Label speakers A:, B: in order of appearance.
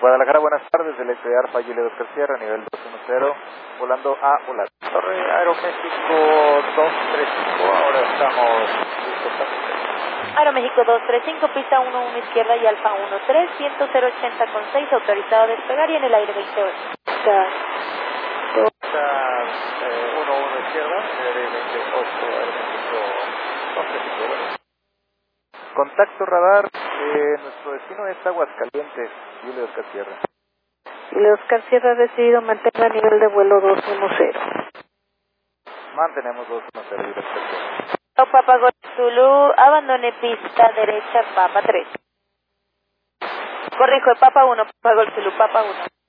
A: Guadalajara, buenas tardes, del este de Alfa, Julio Oscar Sierra, nivel 210, volando a Hola. Torre Aeroméxico 235, ahora estamos listos para usted.
B: Aeroméxico 235, pista 11 izquierda y Alfa 13, viento 080,6, autorizado a despegar y en el aire 28.
A: Pista 11 izquierda, aire 28, Aeroméxico 235. Contacto radar, nuestro destino es Aguascalientes, Julio Oscar Sierra.
B: Julio Oscar Sierra ha decidido mantener a nivel de vuelo 210.
A: Mantenemos 210, Julio Oscar Sierra.
B: Papa Golf Zulu, abandone pista derecha, Papa 3. Corrijo, Papa 1, Papa Golf Zulu, Papa 1.